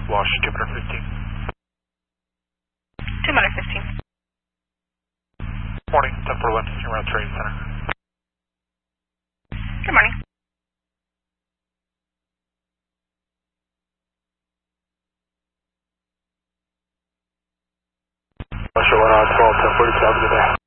Wash 215. 215. Morning, 1041, around Trade Center. Good morning. Russia 1 on 12, 1047 today.